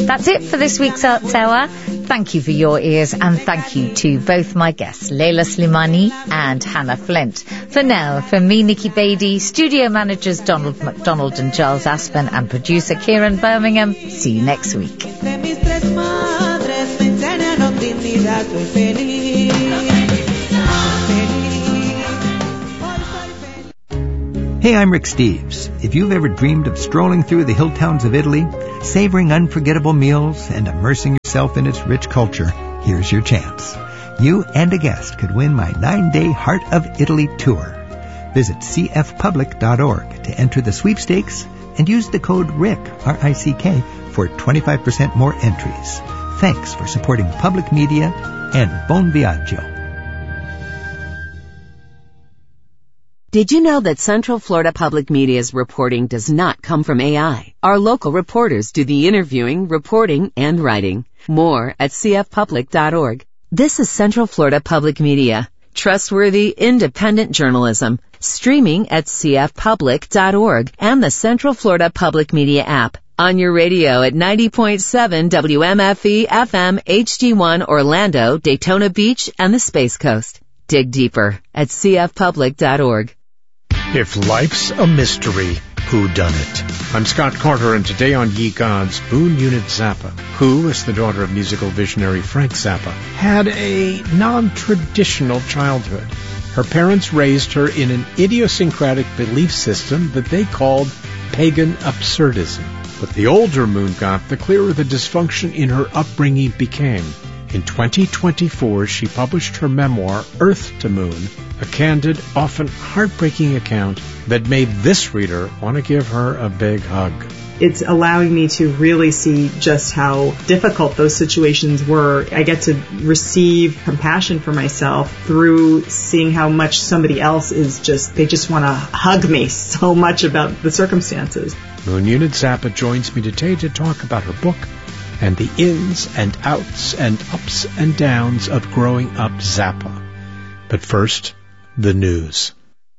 That's it for this week's Arts Hour. Thank you for your ears, and thank you to both my guests, Leila Slimani and Hannah Flint. For now, from me, Nikki Beattie, studio managers Donald McDonald and Giles Aspen, and producer Kieran Birmingham. See you next week. Hey, I'm Rick Steves. If you've ever dreamed of strolling through the hill towns of Italy, savoring unforgettable meals, and immersing yourself in its rich culture, here's your chance. You and a guest could win my 9-day Heart of Italy tour. Visit cfpublic.org to enter the sweepstakes and use the code RICK, R-I-C-K, for 25% more entries. Thanks for supporting public media, and bon viaggio. Did you know that Central Florida Public Media's reporting does not come from AI? Our local reporters do the interviewing, reporting, and writing. More at cfpublic.org. This is Central Florida Public Media. Trustworthy, independent journalism. Streaming at cfpublic.org and the Central Florida Public Media app. On your radio at 90.7 WMFE FM HD1 Orlando, Daytona Beach, and the Space Coast. Dig deeper at cfpublic.org. If life's a mystery, who done it? I'm Scott Carter, and today on Ye Gods, Boone Unit Zappa, who, as the daughter of musical visionary Frank Zappa, had a non-traditional childhood. Her parents raised her in an idiosyncratic belief system that they called pagan absurdism. But the older Moon got, the clearer the dysfunction in her upbringing became. In 2024, she published her memoir, Earth to Moon, a candid, often heartbreaking account that made this reader want to give her a big hug. It's allowing me to really see just how difficult those situations were. I get to receive compassion for myself through seeing how much somebody else they just want to hug me so much about the circumstances. Moon Unit Zappa joins me today to talk about her book and the ins and outs and ups and downs of growing up Zappa. But first, the news.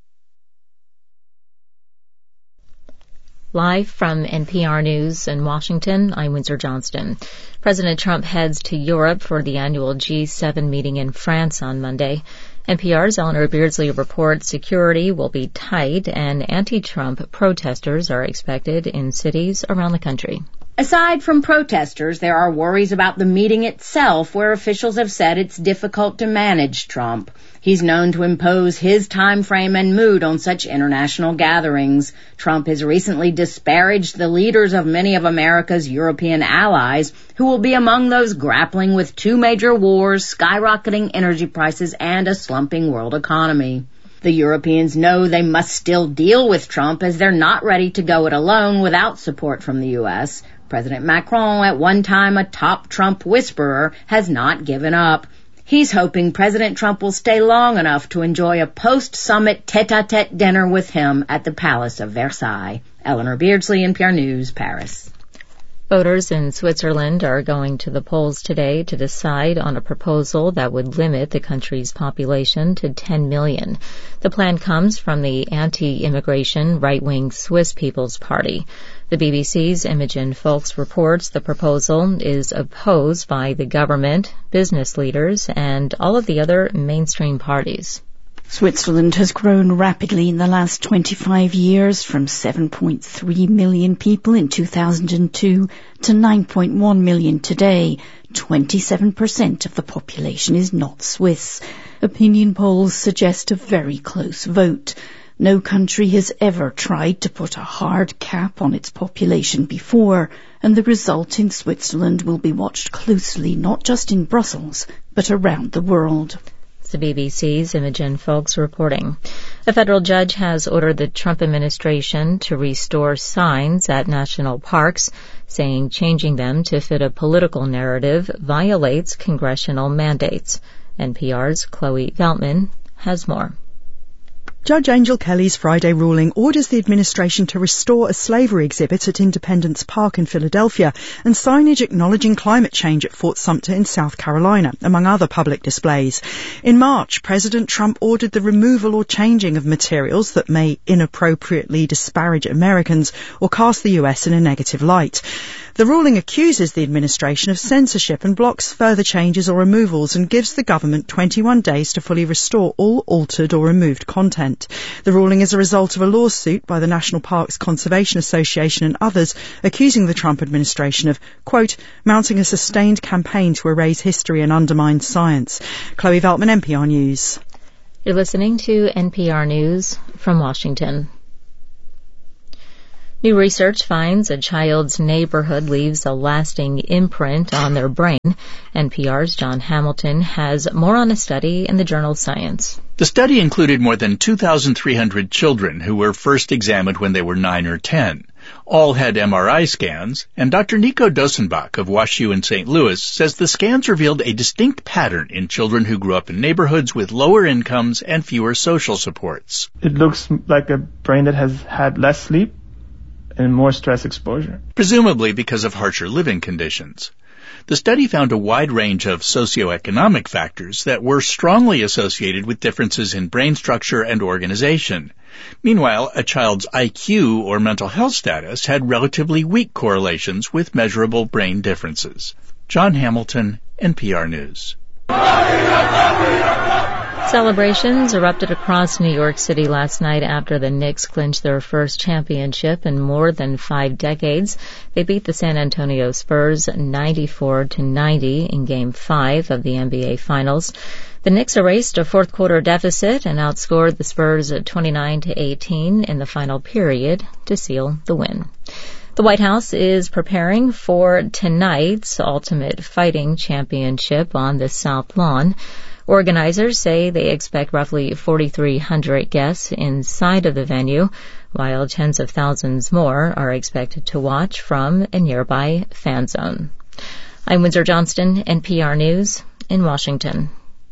Live from NPR News in Washington, I'm Windsor Johnston. President Trump heads to Europe for the annual G7 meeting in France on Monday. NPR's Eleanor Beardsley reports security will be tight and anti-Trump protesters are expected in cities around the country. Aside from protesters, there are worries about the meeting itself, where officials have said it's difficult to manage Trump. He's known to impose his time frame and mood on such international gatherings. Trump has recently disparaged the leaders of many of America's European allies, who will be among those grappling with 2 major wars, skyrocketing energy prices, and a slumping world economy. The Europeans know they must still deal with Trump, as they're not ready to go it alone without support from the U.S. President Macron, at one time a top Trump whisperer, has not given up. He's hoping President Trump will stay long enough to enjoy a post-summit tete-a-tete dinner with him at the Palace of Versailles. Eleanor Beardsley, NPR News, Paris. Voters in Switzerland are going to the polls today to decide on a proposal that would limit the country's population to 10 million. The plan comes from the anti-immigration right-wing Swiss People's Party. The BBC's Imogen Folks reports the proposal is opposed by the government, business leaders, and all of the other mainstream parties. Switzerland has grown rapidly in the last 25 years, from 7.3 million people in 2002 to 9.1 million today. 27% of the population is not Swiss. Opinion polls suggest a very close vote. No country has ever tried to put a hard cap on its population before, and the result in Switzerland will be watched closely, not just in Brussels, but around the world. The BBC's Imogen Folks reporting. A federal judge has ordered the Trump administration to restore signs at national parks, saying changing them to fit a political narrative violates congressional mandates. NPR's Chloe Veltman has more. Judge Angel Kelly's Friday ruling orders the administration to restore a slavery exhibit at Independence Park in Philadelphia and signage acknowledging climate change at Fort Sumter in South Carolina, among other public displays. In March, President Trump ordered the removal or changing of materials that may inappropriately disparage Americans or cast the U.S. in a negative light. The ruling accuses the administration of censorship and blocks further changes or removals and gives the government 21 days to fully restore all altered or removed content. The ruling is a result of a lawsuit by the National Parks Conservation Association and others accusing the Trump administration of, quote, mounting a sustained campaign to erase history and undermine science. Chloe Veltman, NPR News. You're listening to NPR News from Washington. New research finds a child's neighborhood leaves a lasting imprint on their brain. NPR's John Hamilton has more on a study in the journal Science. The study included more than 2,300 children who were first examined when they were 9 or 10. All had MRI scans, and Dr. Nico Dosenbach of WashU in St. Louis says the scans revealed a distinct pattern in children who grew up in neighborhoods with lower incomes and fewer social supports. It looks like a brain that has had less sleep and more stress exposure. Presumably because of harsher living conditions. The study found a wide range of socioeconomic factors that were strongly associated with differences in brain structure and organization. Meanwhile, a child's IQ or mental health status had relatively weak correlations with measurable brain differences. John Hamilton, NPR News. Celebrations erupted across New York City last night after the Knicks clinched their first championship in more than 5 decades. They beat the San Antonio Spurs 94-90 in Game 5 of the NBA Finals. The Knicks erased a fourth-quarter deficit and outscored the Spurs 29-18 in the final period to seal the win. The White House is preparing for tonight's Ultimate Fighting Championship on the South Lawn. Organizers say they expect roughly 4,300 guests inside of the venue, while tens of thousands more are expected to watch from a nearby fan zone. I'm Windsor Johnston, NPR News in Washington.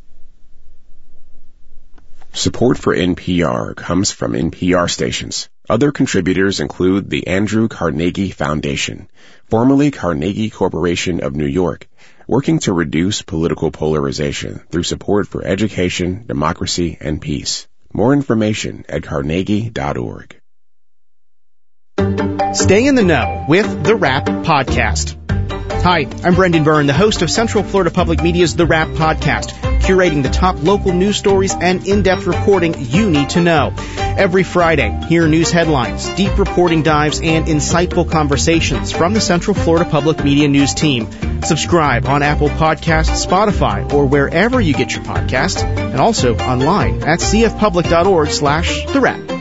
Support for NPR comes from NPR stations. Other contributors include the Andrew Carnegie Foundation, formerly Carnegie Corporation of New York, working to reduce political polarization through support for education, democracy, and peace. More information at carnegie.org. Stay in the know with The Wrap Podcast. Hi, I'm Brendan Byrne, the host of Central Florida Public Media's The Wrap Podcast, curating the top local news stories and in-depth reporting you need to know. Every Friday, hear news headlines, deep reporting dives, and insightful conversations from the Central Florida Public Media News team. Subscribe on Apple Podcasts, Spotify, or wherever you get your podcasts, and also online at cfpublic.org/thewrap.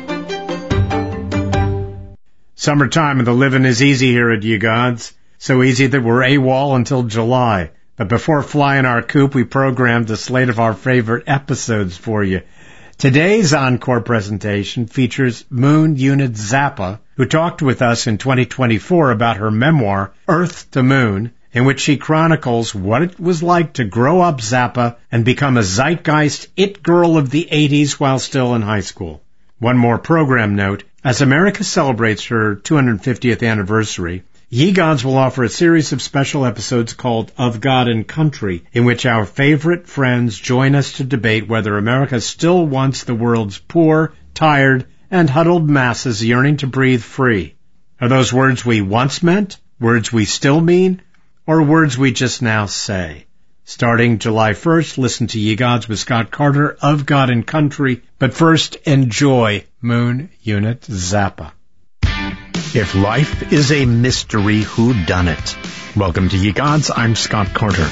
Summertime and the living is easy here at You Gods. So easy that we're AWOL until July. But before flying our coop, we programmed a slate of our favorite episodes for you. Today's encore presentation features Moon Unit Zappa, who talked with us in 2024 about her memoir, Earth to Moon, in which she chronicles what it was like to grow up Zappa and become a zeitgeist it girl of the 80s while still in high school. One more program note. As America celebrates her 250th anniversary, Ye Gods will offer a series of special episodes called Of God and Country, in which our favorite friends join us to debate whether America still wants the world's poor, tired, and huddled masses yearning to breathe free. Are those words we once meant, words we still mean, or words we just now say? Starting July 1st, listen to Ye Gods with Scott Carter, Of God and Country, but first enjoy Moon Unit Zappa. If life is a mystery, who done it? Welcome to Ye Gods. I'm Scott Carter.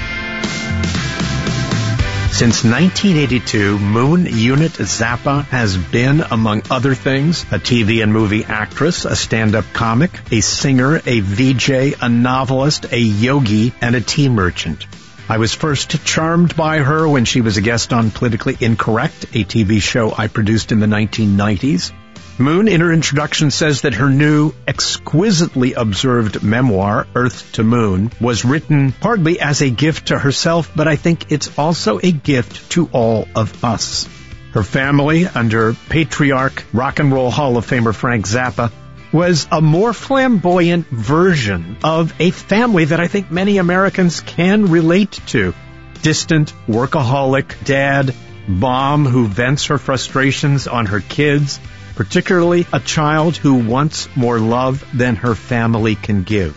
Since 1982, Moon Unit Zappa has been, among other things, a TV and movie actress, a stand-up comic, a singer, a VJ, a novelist, a yogi, and a tea merchant. I was first charmed by her when she was a guest on Politically Incorrect, a TV show I produced in the 1990s. Moon, in her introduction, says that her new, exquisitely observed memoir, Earth to Moon, was written partly as a gift to herself, but I think it's also a gift to all of us. Her family, under patriarch Rock and Roll Hall of Famer Frank Zappa, was a more flamboyant version of a family that I think many Americans can relate to. Distant, workaholic dad, mom who vents her frustrations on her kids, particularly a child who wants more love than her family can give.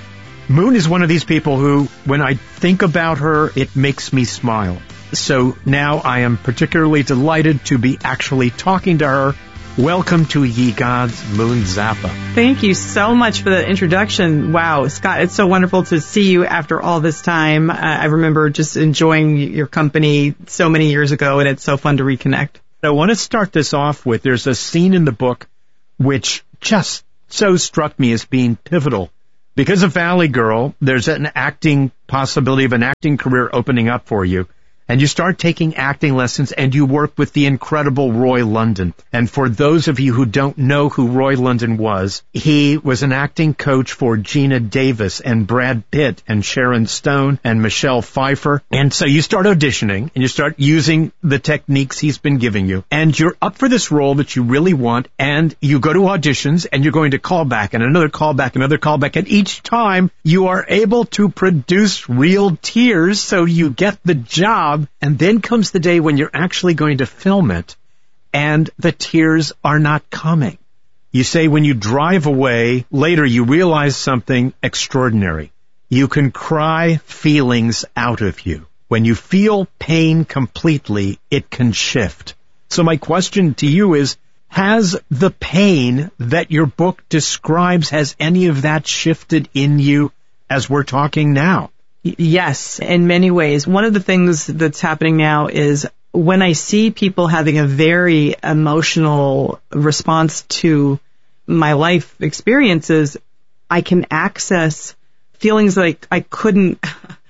Moon is one of these people who, when I think about her, it makes me smile. So now I am particularly delighted to be actually talking to her. Welcome to Ye Gods, Moon Zappa. Thank you so much for the introduction. Wow, Scott, it's so wonderful to see you after all this time. I remember just enjoying your company so many years ago, and it's so fun to reconnect. I want to start this off with, there's a scene in the book which just so struck me as being pivotal. Because of Valley Girl, there's an acting possibility of an acting career opening up for you. And you start taking acting lessons, and you work with the incredible Roy London. And for those of you who don't know who Roy London was, he was an acting coach for Geena Davis and Brad Pitt and Sharon Stone and Michelle Pfeiffer. And so you start auditioning, and you start using the techniques he's been giving you. And you're up for this role that you really want, and you go to auditions, and you're going to call back, and another call back, another call back. And each time, you are able to produce real tears, so you get the job. And then comes the day when you're actually going to film it, and the tears are not coming. You say when you drive away, later you realize something extraordinary. You can cry feelings out of you. When you feel pain completely, it can shift. So my question to you is, has the pain that your book describes, has any of that shifted in you as we're talking now? Yes, in many ways. One of the things that's happening now is when I see people having a very emotional response to my life experiences, I can access feelings like I couldn't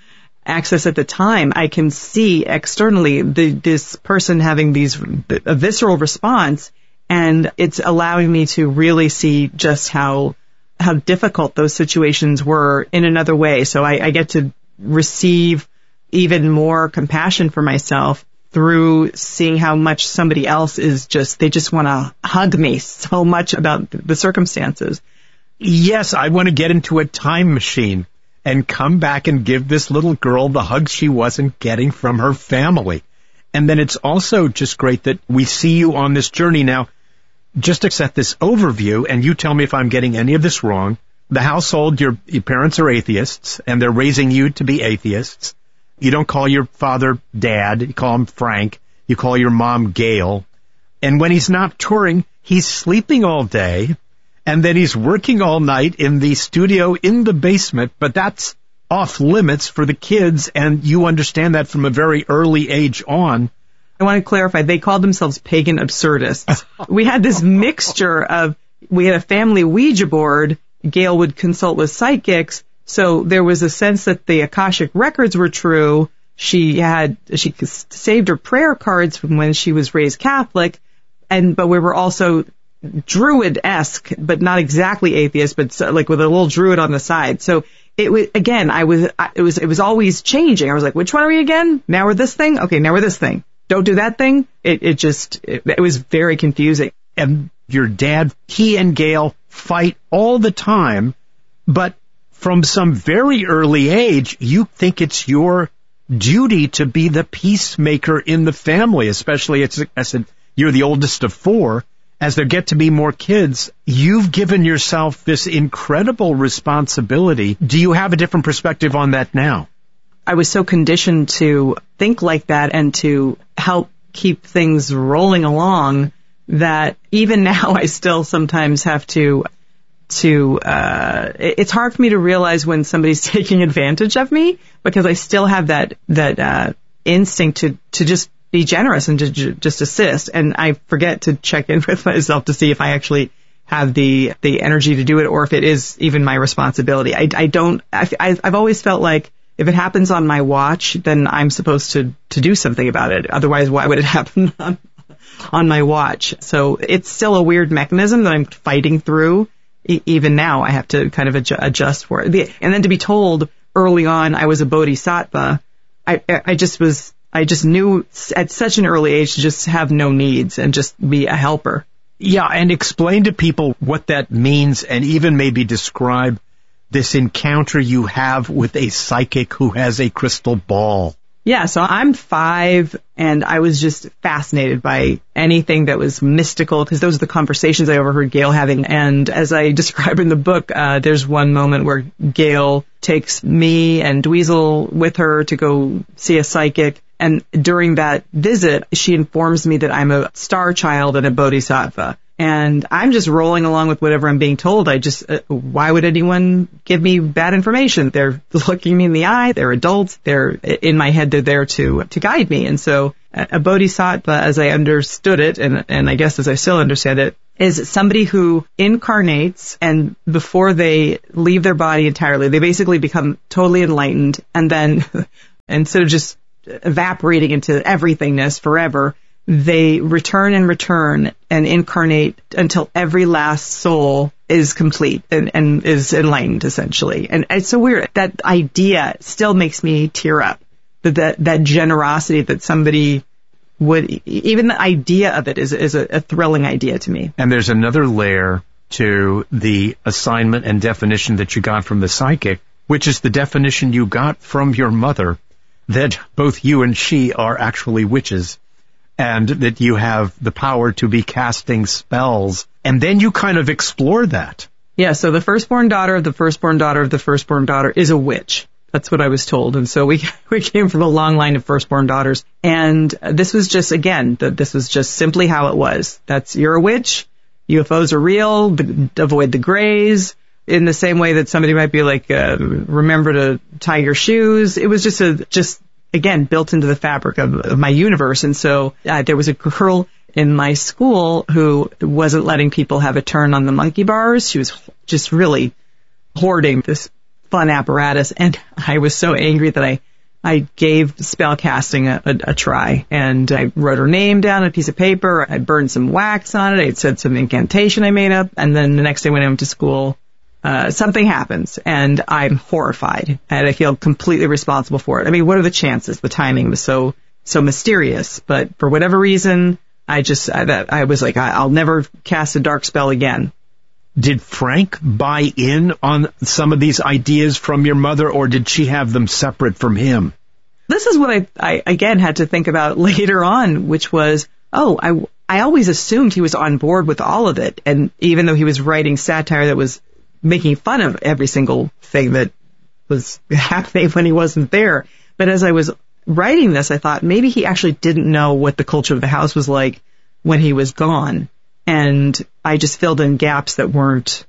access at the time. I can see externally this person having a visceral response, and it's allowing me to really see just how difficult those situations were in another way. So I get to receive even more compassion for myself through seeing how much somebody else is they just want to hug me so much about the circumstances. Yes, I want to get into a time machine and come back and give this little girl the hug she wasn't getting from her family. And then it's also just great that we see you on this journey. Now, just to set this overview, and you tell me if I'm getting any of this wrong, the household, your parents are atheists, and they're raising you to be atheists. You don't call your father Dad, you call him Frank. You call your mom Gail. And when he's not touring, he's sleeping all day, and then he's working all night in the studio in the basement, but that's off limits for the kids, and you understand that from a very early age on. I want to clarify, they called themselves pagan absurdists. We had this mixture we had a family Ouija board. Gail would consult with psychics, so there was a sense that the Akashic records were true. She saved her prayer cards from when she was raised Catholic, but we were also druid-esque, but not exactly atheist, but like with a little druid on the side. So it was always changing. I was like, which one are we again? Now we're this thing? Okay, now we're this thing. Don't do that thing. It was very confusing. And your dad, he and Gail fight all the time, but from some very early age, you think it's your duty to be the peacemaker in the family, especially as you're the oldest of four. As there get to be more kids, you've given yourself this incredible responsibility. Do you have a different perspective on that now? I was so conditioned to think like that and to help keep things rolling along that even now I still sometimes have to it's hard for me to realize when somebody's taking advantage of me, because I still have that instinct to just be generous and to just assist. And I forget to check in with myself to see if I actually have the energy to do it, or if it is even my responsibility. I've always felt like if it happens on my watch, then I'm supposed to do something about it. Otherwise, why would it happen on my watch? So it's still a weird mechanism that I'm fighting through. Even now, I have to kind of adjust for it. And then to be told early on I was a bodhisattva, I just knew at such an early age to just have no needs and just be a helper. Yeah, and explain to people what that means, and even maybe describe this encounter you have with a psychic who has a crystal ball. Yeah, so I'm 5, and I was just fascinated by anything that was mystical, because those are the conversations I overheard Gail having. And as I describe in the book, there's one moment where Gail takes me and Dweezil with her to go see a psychic. And during that visit, she informs me that I'm a star child and a bodhisattva. And I'm just rolling along with whatever I'm being told. Why would anyone give me bad information? They're looking me in the eye. They're adults. They're, in my head, they're there to guide me. And so a bodhisattva, as I understood it, and I guess as I still understand it, is somebody who incarnates, and before they leave their body entirely, they basically become totally enlightened, and then instead of just evaporating into everythingness forever, they return and incarnate until every last soul is complete and is enlightened, essentially. And it's so weird. That idea still makes me tear up. That generosity that somebody would, even the idea of it is a thrilling idea to me. And there's another layer to the assignment and definition that you got from the psychic, which is the definition you got from your mother, that both you and she are actually witches, and that you have the power to be casting spells. And then you kind of explore that. Yeah, so the firstborn daughter of the firstborn daughter of the firstborn daughter is a witch. That's what I was told. And so we came from a long line of firstborn daughters. And this was just, again, this was just simply how it was. You're a witch. UFOs are real. Avoid the grays. In the same way that somebody might be like, remember to tie your shoes. It was just again, built into the fabric of my universe. And so there was a girl in my school who wasn't letting people have a turn on the monkey bars. She was just really hoarding this fun apparatus. And I was so angry that I gave spell casting a try. And I wrote her name down on a piece of paper. I burned some wax on it. I had said some incantation I made up. And then the next day when I went to school, something happens, and I'm horrified, and I feel completely responsible for it. I mean, what are the chances? The timing was so mysterious, but for whatever reason, I was like, I'll never cast a dark spell again. Did Frank buy in on some of these ideas from your mother, or did she have them separate from him? This is what I again had to think about later on, which was, I always assumed he was on board with all of it, and even though he was writing satire that was making fun of every single thing that was happening when he wasn't there. But as I was writing this, I thought maybe he actually didn't know what the culture of the house was like when he was gone. And I just filled in gaps that weren't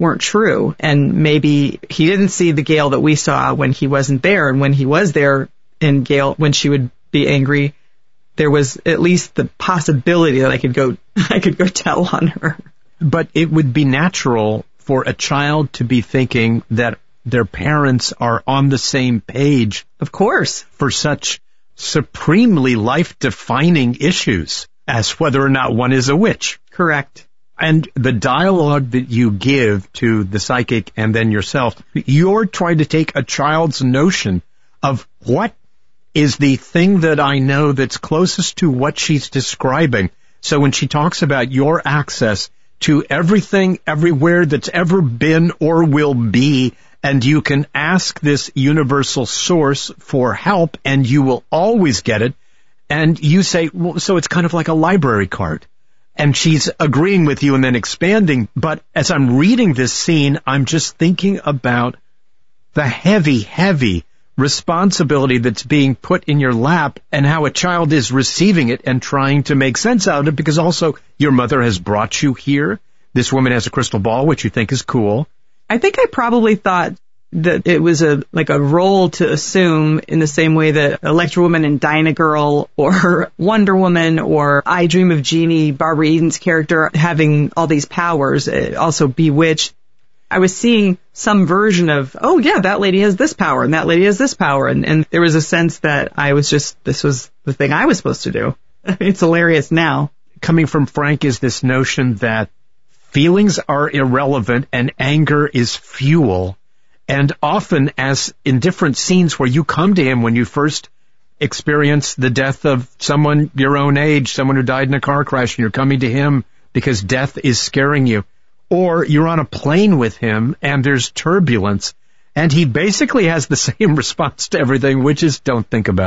true. And maybe he didn't see the Gail that we saw when he wasn't there. And when he was there, and Gail, when she would be angry, there was at least the possibility that I could go tell on her. But it would be natural for a child to be thinking that their parents are on the same page. Of course. For such supremely life-defining issues as whether or not one is a witch. Correct. And the dialogue that you give to the psychic and then yourself, you're trying to take a child's notion of what is the thing that I know that's closest to what she's describing. So when she talks about your access to everything, everywhere that's ever been or will be, and you can ask this universal source for help, and you will always get it. And you say, well, so it's kind of like a library card. And she's agreeing with you and then expanding. But as I'm reading this scene, I'm just thinking about the heavy, heavy responsibility that's being put in your lap and how a child is receiving it and trying to make sense out of it, because also your mother has brought you here. This woman has a crystal ball, which you think is cool. I think I probably thought that it was a role to assume, in the same way that Electra Woman and Dinah Girl or Wonder Woman or I Dream of Jeannie, Barbara Eden's character, having all these powers, also Bewitched. I was seeing some version of, oh yeah, that lady has this power and that lady has this power. And there was a sense that this was the thing I was supposed to do. It's hilarious now. Coming from Frank is this notion that feelings are irrelevant and anger is fuel. And often, as in different scenes where you come to him when you first experience the death of someone your own age, someone who died in a car crash, and you're coming to him because death is scaring you. Or you're on a plane with him and there's turbulence, and he basically has the same response to everything, which is don't think about it.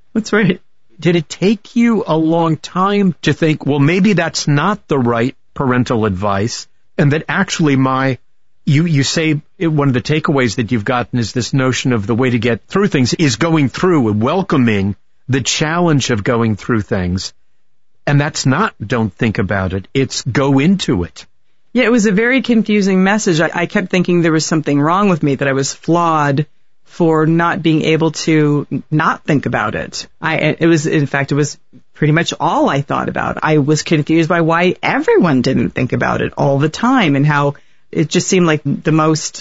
That's right. Did it take you a long time to think, well, maybe that's not the right parental advice, and that actually you say one of the takeaways that you've gotten is this notion of the way to get through things is going through and welcoming the challenge of going through things. And that's not don't think about it. It's go into it. Yeah, it was a very confusing message. I kept thinking there was something wrong with me, that I was flawed for not being able to not think about it. It was pretty much all I thought about. I was confused by why everyone didn't think about it all the time, and how it just seemed like the most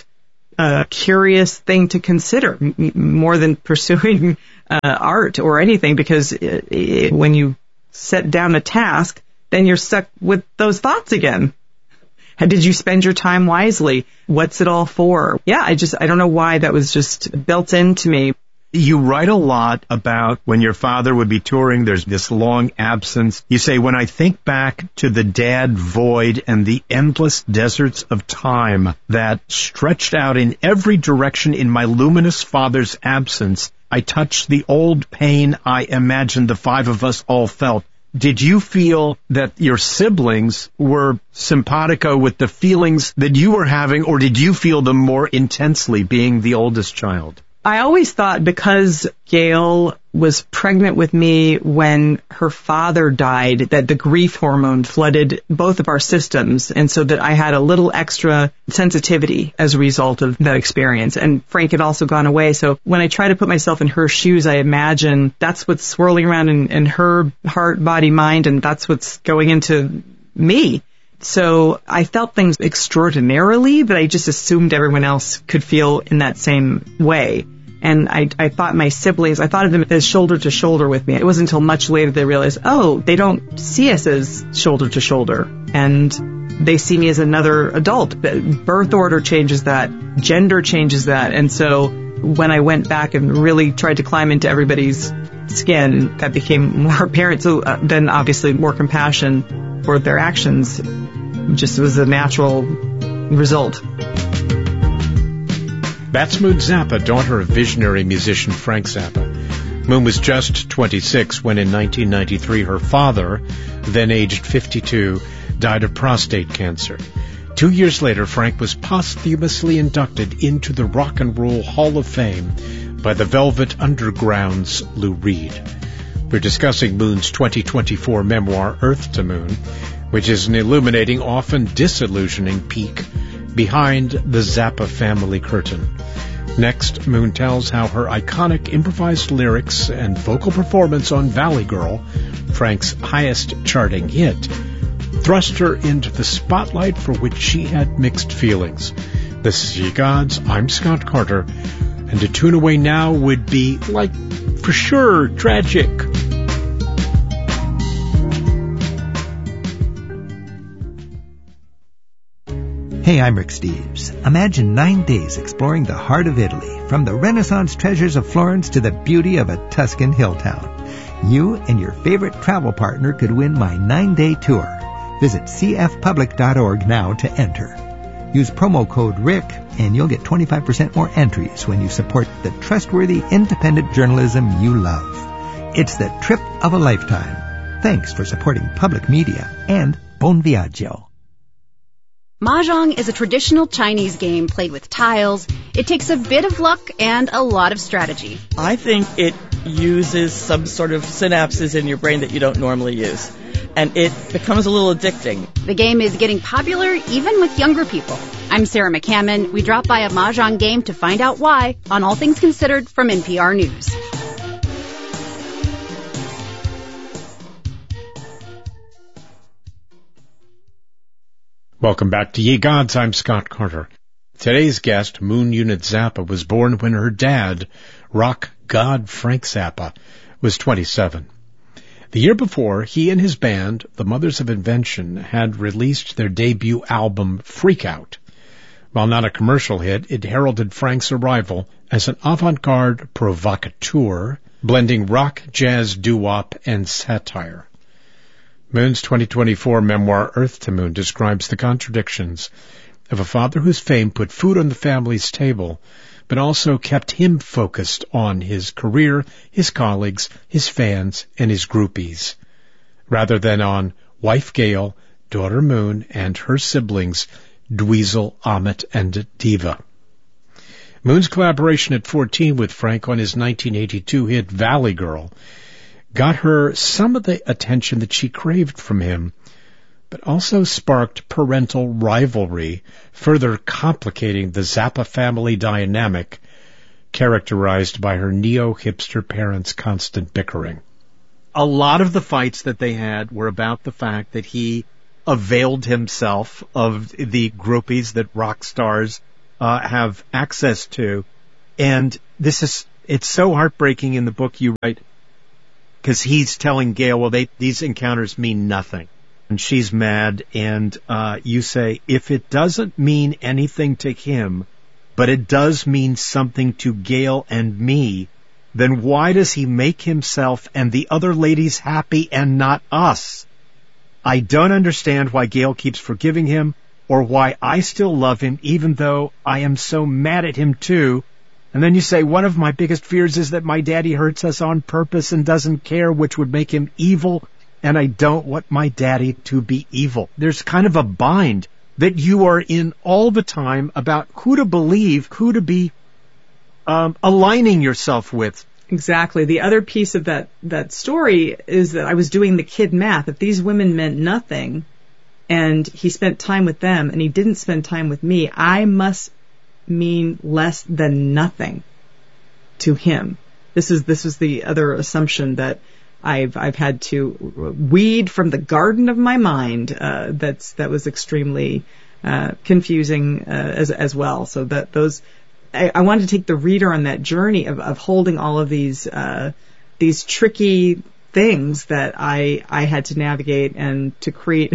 curious thing to consider, more than pursuing art or anything, because when you set down a task, then you're stuck with those thoughts again. Did you spend your time wisely? What's it all for? Yeah, I don't know why that was just built into me. You write a lot about when your father would be touring, there's this long absence. You say, when I think back to the dad void and the endless deserts of time that stretched out in every direction in my luminous father's absence, I touched the old pain I imagined the five of us all felt. Did you feel that your siblings were simpatico with the feelings that you were having, or did you feel them more intensely being the oldest child? I always thought, because Gail was pregnant with me when her father died, that the grief hormone flooded both of our systems, and so that I had a little extra sensitivity as a result of that experience. And Frank had also gone away, so when I try to put myself in her shoes, I imagine that's what's swirling around in her heart, body, mind, and that's what's going into me. So I felt things extraordinarily, but I just assumed everyone else could feel in that same way. And I thought my siblings, I thought of them as shoulder to shoulder with me. It wasn't until much later they realized, oh, they don't see us as shoulder to shoulder. And they see me as another adult. Birth order changes that. Gender changes that. And so when I went back and really tried to climb into everybody's skin, that became more apparent. So then obviously more compassion for their actions just was a natural result. That's Moon Zappa, daughter of visionary musician Frank Zappa. Moon was just 26 when in 1993 her father, then aged 52, died of prostate cancer. 2 years later, Frank was posthumously inducted into the Rock and Roll Hall of Fame by the Velvet Underground's Lou Reed. We're discussing Moon's 2024 memoir, Earth to Moon, which is an illuminating, often disillusioning peek behind the Zappa family curtain. Next, Moon tells how her iconic improvised lyrics and vocal performance on Valley Girl, Frank's highest charting hit, thrust her into the spotlight for which she had mixed feelings. This is Ye Gods, I'm Scott Carter, and to tune away now would be, for sure, tragic. Hey, I'm Rick Steves. Imagine 9 days exploring the heart of Italy, from the Renaissance treasures of Florence to the beauty of a Tuscan hill town. You and your favorite travel partner could win my 9-day tour. Visit cfpublic.org now to enter. Use promo code RICK and you'll get 25% more entries when you support the trustworthy, independent journalism you love. It's the trip of a lifetime. Thanks for supporting public media, and bon viaggio. Mahjong is a traditional Chinese game played with tiles. It takes a bit of luck and a lot of strategy. I think it uses some sort of synapses in your brain that you don't normally use, and it becomes a little addicting. The game is getting popular even with younger people. I'm Sarah McCammon. We drop by a Mahjong game to find out why on All Things Considered from NPR News. Welcome back to Ye Gods, I'm Scott Carter. Today's guest, Moon Unit Zappa, was born when her dad, rock god Frank Zappa, was 27. The year before, he and his band, the Mothers of Invention, had released their debut album, Freak Out. While not a commercial hit, it heralded Frank's arrival as an avant-garde provocateur, blending rock, jazz, doo-wop, and satire. Moon's 2024 memoir, Earth to Moon, describes the contradictions of a father whose fame put food on the family's table, but also kept him focused on his career, his colleagues, his fans, and his groupies, rather than on wife Gail, daughter Moon, and her siblings, Dweezil, Amit, and Diva. Moon's collaboration at 14 with Frank on his 1982 hit Valley Girl got her some of the attention that she craved from him, but also sparked parental rivalry, further complicating the Zappa family dynamic characterized by her neo-hipster parents' constant bickering. A lot of the fights that they had were about the fact that he availed himself of the groupies that rock stars have access to. And it's so heartbreaking in the book you write, because he's telling Gail, well, these encounters mean nothing. And she's mad, and you say, if it doesn't mean anything to him, but it does mean something to Gail and me, then why does he make himself and the other ladies happy and not us? I don't understand why Gail keeps forgiving him, or why I still love him, even though I am so mad at him too. And then you say, one of my biggest fears is that my daddy hurts us on purpose and doesn't care, which would make him evil, and I don't want my daddy to be evil. There's kind of a bind that you are in all the time about who to believe, who to be aligning yourself with. Exactly. The other piece of that story is that I was doing the kid math. If these women meant nothing, and he spent time with them, and he didn't spend time with me, I must mean less than nothing to him. This is the other assumption that I've had to weed from the garden of my mind. That was extremely confusing as well. So that I wanted to take the reader on that journey of holding all of these tricky things that I had to navigate and to create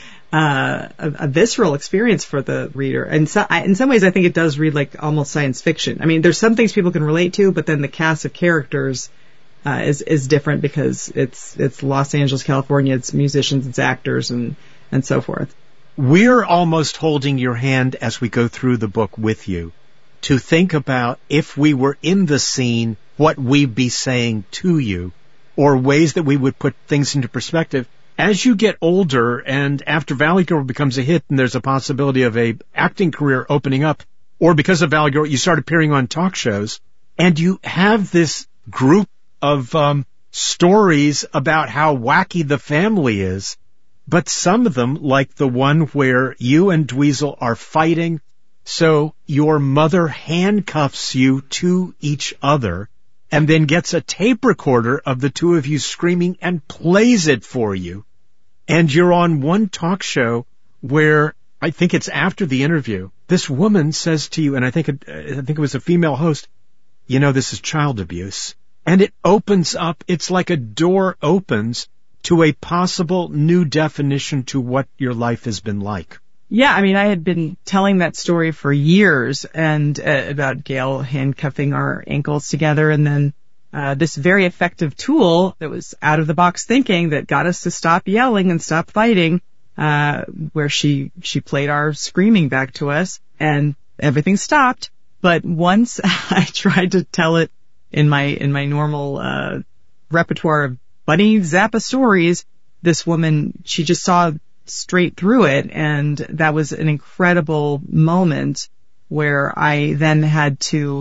a visceral experience for the reader. And so, in some ways, I think it does read like almost science fiction. I mean, there's some things people can relate to, but then the cast of characters is different because it's Los Angeles, California. It's musicians, it's actors, and so forth. We're almost holding your hand as we go through the book with you to think about, if we were in the scene, what we'd be saying to you, or ways that we would put things into perspective. As you get older, and after Valley Girl becomes a hit and there's a possibility of a acting career opening up, or because of Valley Girl you start appearing on talk shows, and you have this group of stories about how wacky the family is, but some of them, like the one where you and Dweezil are fighting, so your mother handcuffs you to each other and then gets a tape recorder of the two of you screaming and plays it for you. And you're on one talk show where, I think it's after the interview, this woman says to you, and I think it was a female host, you know, this is child abuse. And it opens up, it's like a door opens to a possible new definition to what your life has been like. Yeah, I mean, I had been telling that story for years, and about Gail handcuffing our ankles together, and then this very effective tool that was out of the box thinking that got us to stop yelling and stop fighting, where she played our screaming back to us, and everything stopped. But once I tried to tell it in my normal repertoire of Bunny Zappa stories, this woman, she just saw straight through it, and that was an incredible moment where I then had to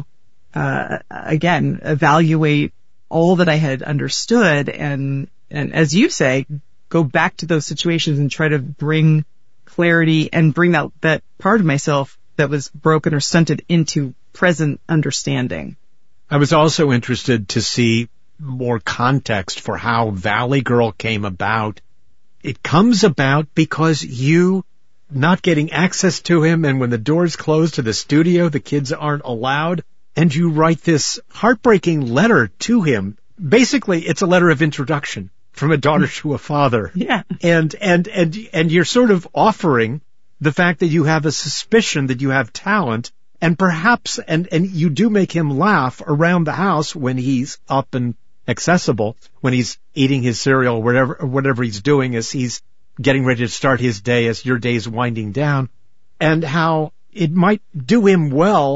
again evaluate all that I had understood, and as you say, go back to those situations and try to bring clarity and bring out that part of myself that was broken or stunted into present understanding. I was also interested to see more context for how Valley Girl came about. It comes about because you not getting access to him, and when the doors close to the studio, the kids aren't allowed, and you write this heartbreaking letter to him. Basically, it's a letter of introduction from a daughter to a father. Yeah. And you're sort of offering the fact that you have a suspicion that you have talent, and perhaps, and you do make him laugh around the house when he's up and accessible, when he's eating his cereal, whatever he's doing as he's getting ready to start his day, as your day's winding down, and how it might do him well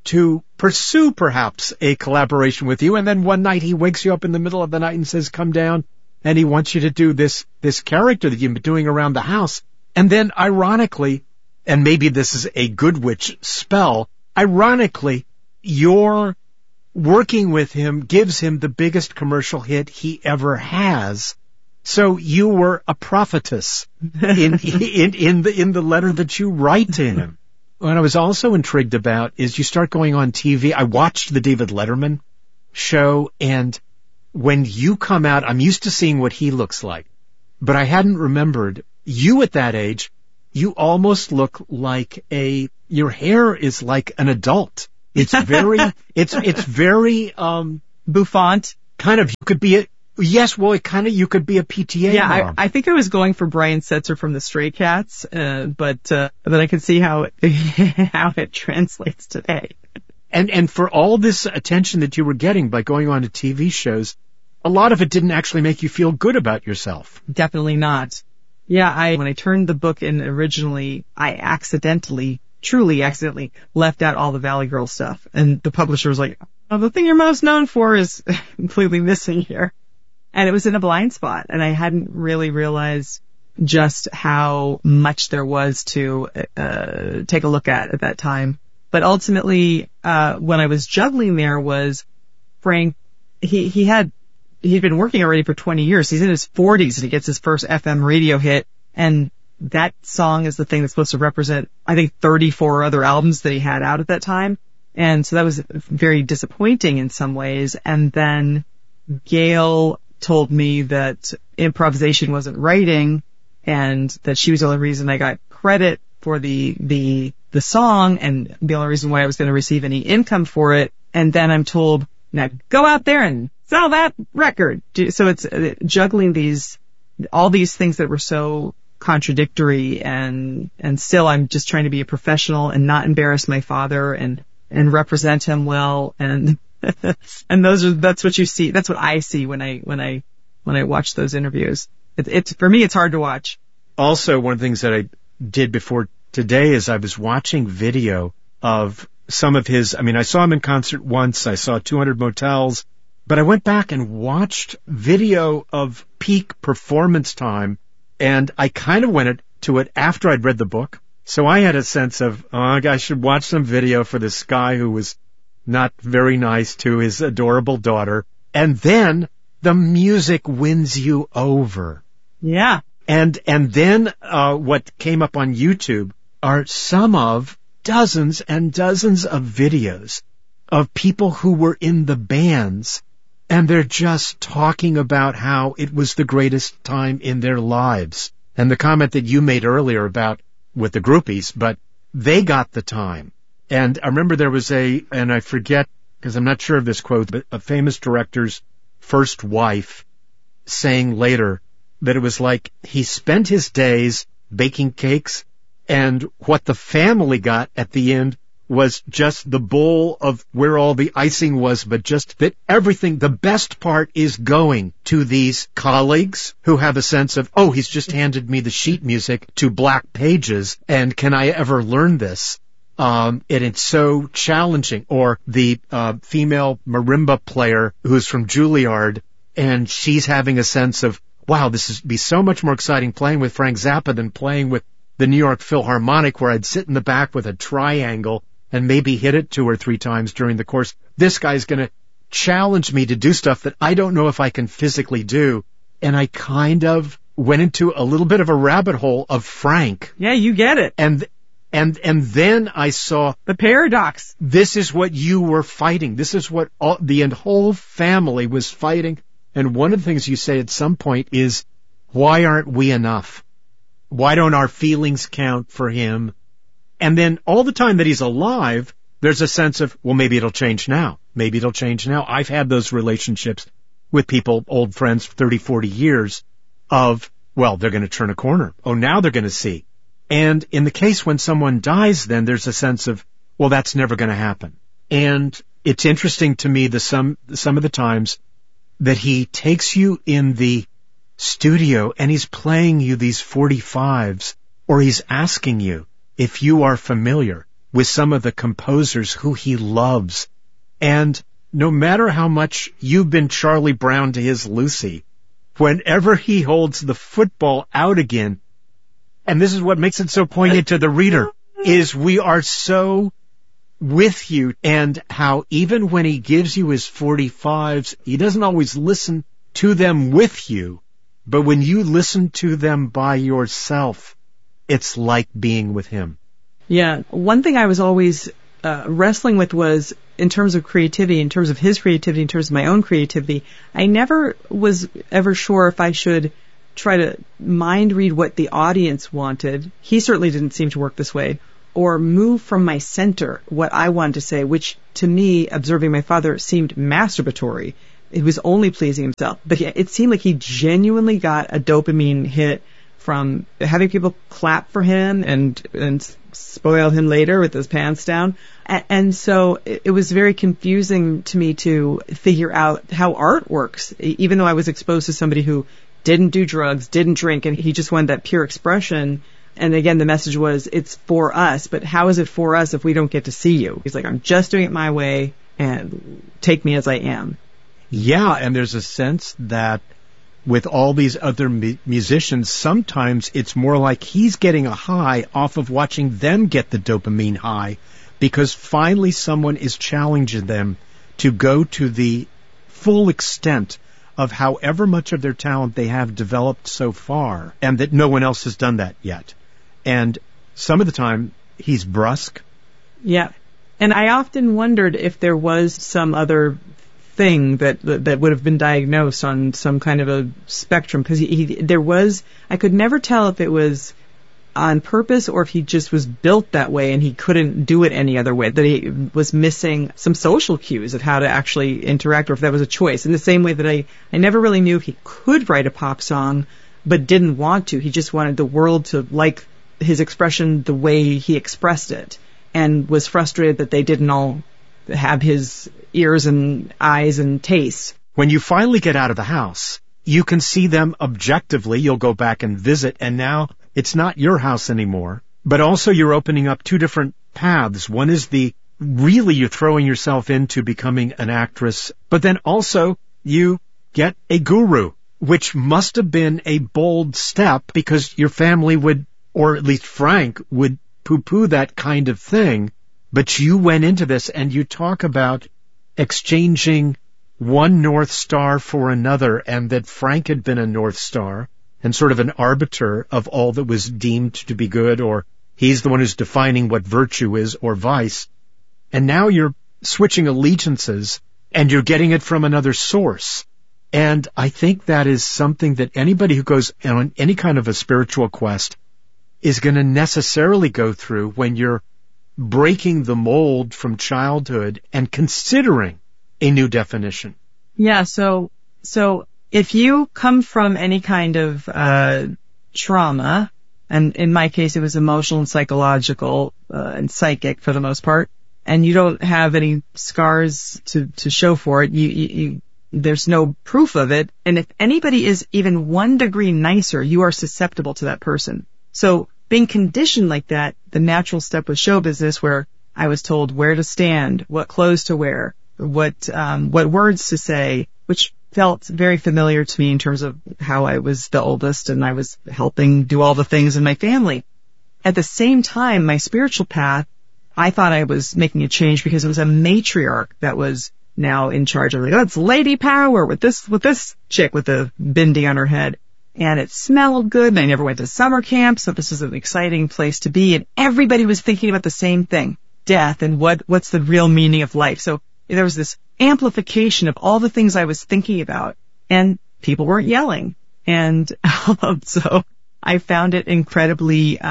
to pursue perhaps a collaboration with you. And then one night he wakes you up in the middle of the night and says, come down. And he wants you to do this character that you've been doing around the house. And then ironically, and maybe this is a good witch spell, ironically, your working with him gives him the biggest commercial hit he ever has. So you were a prophetess in the letter that you write to him. What I was also intrigued about is you start going on TV. I watched the David Letterman show, and when you come out, I'm used to seeing what he looks like, but I hadn't remembered you at that age. You almost look like your hair is like an adult. It's very, it's very, bouffant. Kind of, you could be you could be a PTA mom. I think I was going for Brian Setzer from the Stray Cats, but then I could see how it translates today. And for all this attention that you were getting by going on to TV shows, a lot of it didn't actually make you feel good about yourself. Definitely not. Yeah, when I turned the book in originally, I truly accidentally left out all the Valley Girl stuff. And the publisher was like, oh, the thing you're most known for is completely missing here. And it was in a blind spot, and I hadn't really realized just how much there was to take a look at that time. But ultimately, when I was juggling there was Frank, he'd been working already for 20 years. He's in his 40s and he gets his first FM radio hit. And that song is the thing that's supposed to represent, I think, 34 other albums that he had out at that time. And so that was very disappointing in some ways. And then Gail told me that improvisation wasn't writing and that she was the only reason I got credit for the song and the only reason why I was going to receive any income for it. And then I'm told, now go out there and sell that record. So it's juggling all these things that were so contradictory, and still I'm just trying to be a professional and not embarrass my father and represent him well. And that's what you see. That's what I see when I watch those interviews. It's for me, it's hard to watch. Also, one of the things that I did before today is I was watching video of some of his, I saw him in concert once. I saw 200 Motels, but I went back and watched video of peak performance time, and I kind of went to it after I'd read the book. So I had a sense of, I should watch some video for this guy who was not very nice to his adorable daughter. And then the music wins you over. Yeah. And then what came up on YouTube are some of dozens and dozens of videos of people who were in the bands, and they're just talking about how it was the greatest time in their lives. And the comment that you made earlier about with the groupies, but they got the time. And I remember there was and I forget, because I'm not sure of this quote, but a famous director's first wife saying later that it was like he spent his days baking cakes, and what the family got at the end was just the bowl of where all the icing was, but just that everything, the best part is going to these colleagues who have a sense of, oh, he's just handed me the sheet music to Black Pages, and can I ever learn this? And it's so challenging. Or the female marimba player who's from Juilliard, and she's having a sense of, wow, this would be so much more exciting playing with Frank Zappa than playing with the New York Philharmonic, where I'd sit in the back with a triangle and maybe hit it 2 or 3 times during the course. This guy's going to challenge me to do stuff that I don't know if I can physically do. And I kind of went into a little bit of a rabbit hole of Frank. Yeah, you get it. And then I saw the paradox. This is what you were fighting. This is what the whole family was fighting. And one of the things you say at some point is, why aren't we enough? Why don't our feelings count for him? And then all the time that he's alive, there's a sense of, well, maybe it'll change now. Maybe it'll change now. I've had those relationships with people, old friends, 30, 40 years of, well, they're going to turn a corner. Oh, now they're going to see. And in the case when someone dies, then there's a sense of, well, that's never going to happen. And it's interesting to me some of the times that he takes you in the studio and he's playing you these 45s, or he's asking you if you are familiar. with some of the composers who he loves. And no matter how much you've been Charlie Brown to his Lucy, whenever he holds the football out again, and this is what makes it so poignant to the reader, is we are so with you, and how even when he gives you his 45s, he doesn't always listen to them with you, but when you listen to them by yourself, it's like being with him. Yeah. One thing I was always wrestling with was, in terms of creativity, in terms of his creativity, in terms of my own creativity, I never was ever sure if I should try to mind read what the audience wanted. He certainly didn't seem to work this way. Or move from my center what I wanted to say, which to me, observing my father, seemed masturbatory. It was only pleasing himself. But it seemed like he genuinely got a dopamine hit from having people clap for him and spoil him later with his pants down. And so it was very confusing to me to figure out how art works, even though I was exposed to somebody who didn't do drugs, didn't drink, and he just wanted that pure expression. And again, the message was, it's for us, but how is it for us if we don't get to see you? He's like, I'm just doing it my way, and take me as I am. Yeah, and there's a sense that with all these other musicians, sometimes it's more like he's getting a high off of watching them get the dopamine high, because finally someone is challenging them to go to the full extent of however much of their talent they have developed so far, and that no one else has done that yet. And some of the time, he's brusque. Yeah. And I often wondered if there was some other thing that would have been diagnosed on some kind of a spectrum, because I could never tell if it was on purpose or if he just was built that way and he couldn't do it any other way, that he was missing some social cues of how to actually interact, or if that was a choice. In the same way that I never really knew if he could write a pop song but didn't want to. He just wanted the world to like his expression the way he expressed it, and was frustrated that they didn't all have his ears and eyes and tastes. When you finally get out of the house, you can see them objectively. You'll go back and visit, and now it's not your house anymore, but also you're opening up two different paths. One is really you're throwing yourself into becoming an actress, but then also you get a guru, which must have been a bold step, because your family would, or at least Frank, would poo-poo that kind of thing. But you went into this, and you talk about exchanging one North Star for another, and that Frank had been a North Star and sort of an arbiter of all that was deemed to be good, or he's the one who's defining what virtue is or vice. And now you're switching allegiances, and you're getting it from another source. And I think that is something that anybody who goes on any kind of a spiritual quest is going to necessarily go through when you're breaking the mold from childhood and considering a new definition. Yeah, so if you come from any kind of trauma, and in my case it was emotional and psychological and psychic for the most part, and you don't have any scars to show for it, you there's no proof of it, and if anybody is even 1 degree nicer, you are susceptible to that person. So being conditioned like that, the natural step was show business, where I was told where to stand, what clothes to wear, what words to say, which felt very familiar to me in terms of how I was the oldest and I was helping do all the things in my family. At the same time, my spiritual path, I thought I was making a change because it was a matriarch that was now in charge of, like, oh, it's Lady Power with this chick with the bindi on her head. And it smelled good, and I never went to summer camp, so this was an exciting place to be. And everybody was thinking about the same thing, death, and what's the real meaning of life. So there was this amplification of all the things I was thinking about, and people weren't yelling. And so I found it incredibly,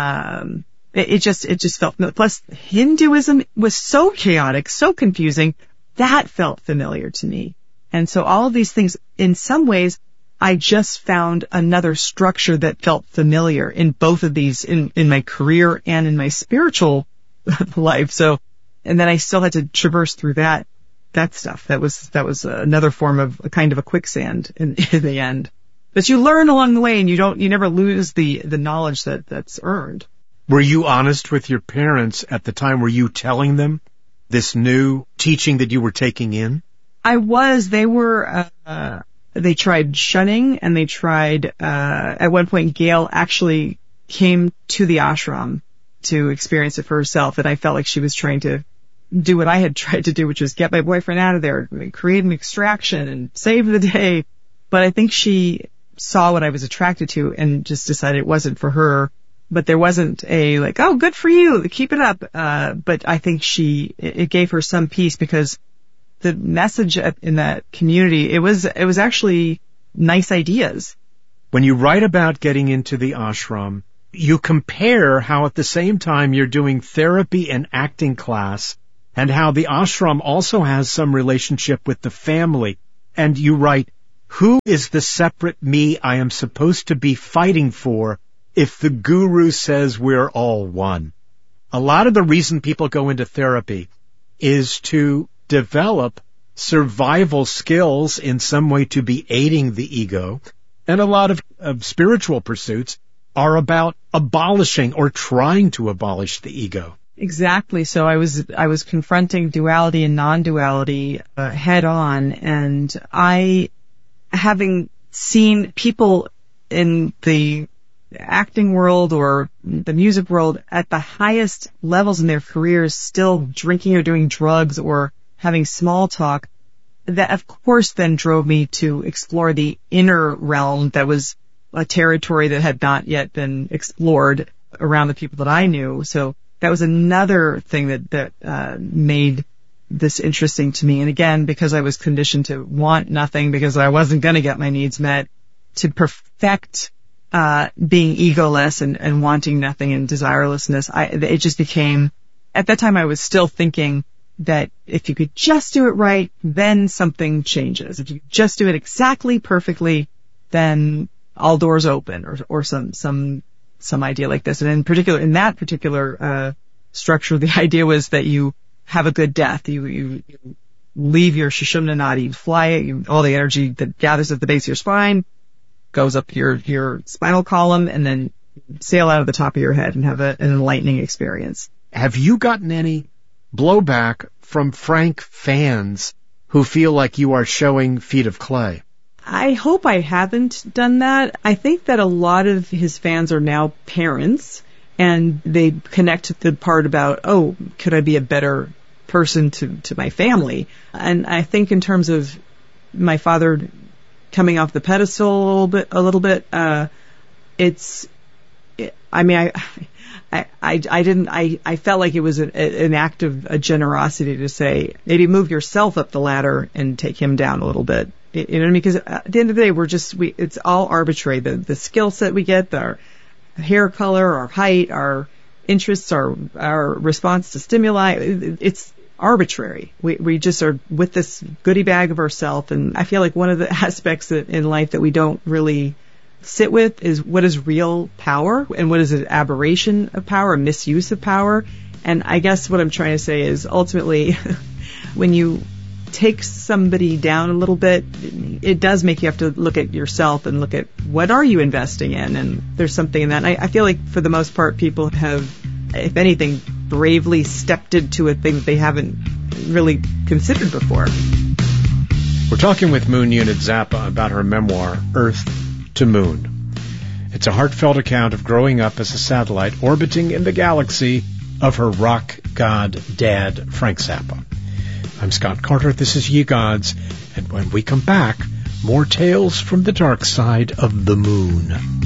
it just felt, plus Hinduism was so chaotic, so confusing, that felt familiar to me. And so all of these things, in some ways, I just found another structure that felt familiar in both of these, in my career and in my spiritual life. So, and then I still had to traverse through that stuff. That was another form of a kind of a quicksand in the end. But you learn along the way, and you never lose the knowledge that's earned. Were you honest with your parents at the time? Were you telling them this new teaching that you were taking in? I was. They were, they tried shunning, and they tried, at one point, Gail actually came to the ashram to experience it for herself, and I felt like she was trying to do what I had tried to do, which was get my boyfriend out of there, create an extraction, and save the day. But I think she saw what I was attracted to and just decided it wasn't for her. But there wasn't a like, oh, good for you, keep it up. But I think it gave her some peace, because the message in that community, it was actually nice ideas. When you write about getting into the ashram, you compare how at the same time you're doing therapy and acting class, and how the ashram also has some relationship with the family. And you write, who is the separate me I am supposed to be fighting for if the guru says we're all one? A lot of the reason people go into therapy is to develop survival skills, in some way to be aiding the ego. And a lot of spiritual pursuits are about abolishing or trying to abolish the ego. Exactly. So I was confronting duality and non-duality head on, and having seen people in the acting world or the music world at the highest levels in their careers still drinking or doing drugs or having small talk, that of course then drove me to explore the inner realm that was a territory that had not yet been explored around the people that I knew. So that was another thing that made this interesting to me. And again, because I was conditioned to want nothing because I wasn't going to get my needs met, to perfect being egoless and wanting nothing and desirelessness, it just became, at that time I was still thinking that if you could just do it right, then something changes. If you just do it exactly perfectly, then all doors open, or some idea like this. And in that particular structure, the idea was that you have a good death. You leave your Sushumna Nadi, you fly it, all the energy that gathers at the base of your spine goes up your spinal column, and then sail out of the top of your head and have an enlightening experience. Have you gotten any blowback from Frank fans who feel like you are showing feet of clay? I hope I haven't done that. I think that a lot of his fans are now parents, and they connect to the part about, oh, could I be a better person to my family? And I think in terms of my father coming off the pedestal a little bit, I felt like it was an act of generosity to say, maybe move yourself up the ladder and take him down a little bit. You know what I mean? Because at the end of the day, it's all arbitrary. The skill set we get, our hair color, our height, our interests, our response to stimuli, it's arbitrary. We just are with this goodie bag of ourselves. And I feel like one of the aspects in life that we don't really sit with is what is real power and what is an aberration of power, a misuse of power. And I guess what I'm trying to say is ultimately when you take somebody down a little bit, it does make you have to look at yourself and look at what are you investing in, and there's something in that. And I feel like for the most part people have, if anything, bravely stepped into a thing that they haven't really considered before. We're talking with Moon Unit Zappa about her memoir, Earth to Moon. It's a heartfelt account of growing up as a satellite orbiting in the galaxy of her rock god dad, Frank Zappa. I'm Scott Carter, this is Ye Gods, and when we come back, more tales from the dark side of the moon.